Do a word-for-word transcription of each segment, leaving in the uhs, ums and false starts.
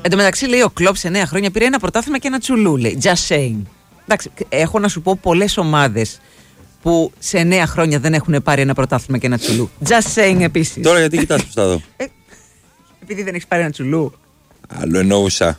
Εν τω μεταξύ, λέει ο Κλοπ σε εννέα χρόνια πήρε ένα πρωτάθλημα και ένα τσουλού. Λέει. Just saying. Εντάξει, έχω να σου πω πολλές ομάδες που σε εννέα χρόνια δεν έχουν πάρει ένα πρωτάθλημα και ένα τσουλού. Just saying επίσης. Τώρα γιατί κοιτάς προς τα δω. Ε, επειδή δεν έχεις πάρει ένα τσουλού. Άλλο εννοούσα.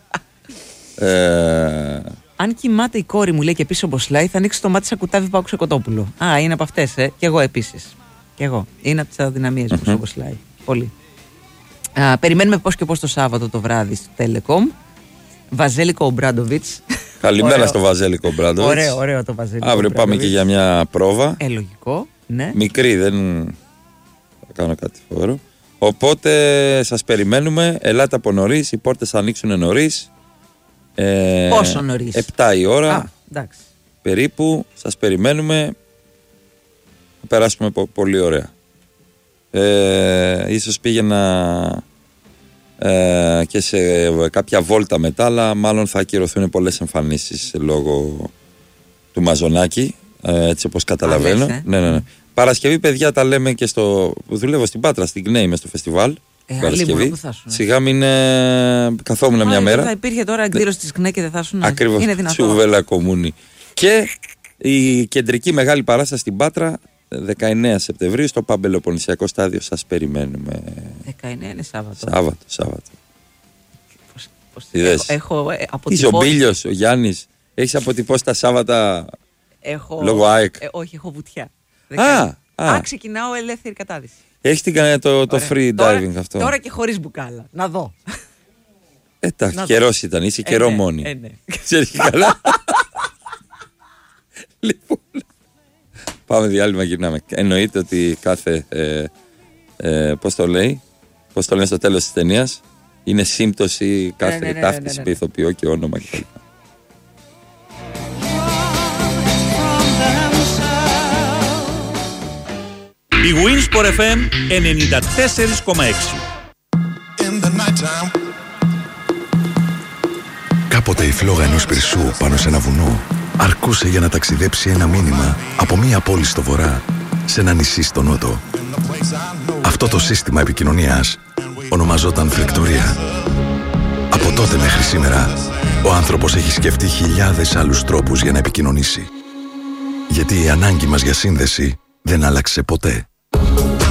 ε... Αν κοιμάται η κόρη μου, λέει, και πίσω μποσλάει, θα ανοίξει το μάτι σαν κουτάβι Παύλου Ξεκοτόπουλο. Α, είναι από αυτές, ε. Κι εγώ επίσης. Κι εγώ. Είναι από τις αδυναμίες μου, mm-hmm. μποσλάει. Πολύ. Α, περιμένουμε πώς και πώς το Σάββατο το βράδυ στο Telecom. Βαζέλικο Ομπράντοβιτς. Καλημέρα στο Βαζέλικο Ομπράντοβιτς. Ωραίο, ωραίο το Βαζέλικο. Αύριο πάμε και για μια πρόβα. Ε, λογικό, ναι. Μικρή, δεν θα κάνω κάτι φοβερό. Οπότε σας περιμένουμε. Ελάτε από νωρίς. Οι πόρτες θα ανοίξουν νωρίς. Ε, Πόσο νωρίς? επτά η ώρα. Α, εντάξει. Περίπου. Σας περιμένουμε. Θα περάσουμε πο- πολύ ωραία. Ε, ίσως πήγαινα ε, και σε κάποια βόλτα μετά, αλλά μάλλον θα ακυρωθούν πολλές εμφανίσεις λόγω του Μαζονάκη, ε, έτσι όπως καταλαβαίνω. Α, λες, ε. ναι, ναι, ναι. Παρασκευή, παιδιά, τα λέμε και στο. Δουλεύω στην Πάτρα, στην Κνέη, μες στο φεστιβάλ. Ε, Παρασκευή. που θα σου, Σιγά μην ε, καθόμουν Α, μια μέρα. Θα υπήρχε τώρα εκδήλωση της ΚΝΕ και δεν θα σου. Ακριβώς. Είναι δυνατόν. Τσουβέλα κομμούνι. Και η κεντρική μεγάλη παράσταση στην Πάτρα, δεκαεννέα Σεπτεμβρίου, στο Παμπελοποννησιακό Στάδιο. Σας περιμένουμε. δεκαεννέα είναι Σάββατο. Σάββατο, Σάββατο. Πώς, πώς, Είδες. έχω, έχω ε, Είσαι ο αποτυπώσει. Μπίλιος, ο Γιάννης. Έχεις αποτυπώσει τα Σάββατα Έχω, λόγω ΑΕΚ. Ε, όχι, έχω βουτιά. Α, α, α. ξεκινάω ελεύθερη κατάδυση. Έχεις την, κα- το, το Ωραία. free Τώρα- diving αυτό. Τώρα και χωρίς μπουκάλα. Να δω. Εντάξει, να δω. καιρός ήταν, είσαι Ε, καιρό ναι, μόνη. ε, ναι. Ξέρεις και καλά. Λοιπόν, πάμε διάλειμμα, γυρνάμε. Εννοείται ότι κάθε, ε, ε, πώς το λέει, πώς το λένε στο τέλος της ταινίας, είναι σύμπτωση κάθε ναι, ναι, ναι, ταύτιση ναι, ναι. με ηθοποιό και όνομα κτλ. Η Winsport εφ εμ ενενήντα τέσσερα κόμμα έξι. Κάποτε η φλόγα ενός πυρσού πάνω σε ένα βουνό αρκούσε για να ταξιδέψει ένα μήνυμα από μία πόλη στο βορρά σε ένα νησί στο νότο. Αυτό το σύστημα επικοινωνίας ονομαζόταν φλεκτορία. Από τότε μέχρι σήμερα, ο άνθρωπος έχει σκεφτεί χιλιάδες άλλους τρόπους για να επικοινωνήσει. Γιατί η ανάγκη μας για σύνδεση δεν άλλαξε ποτέ.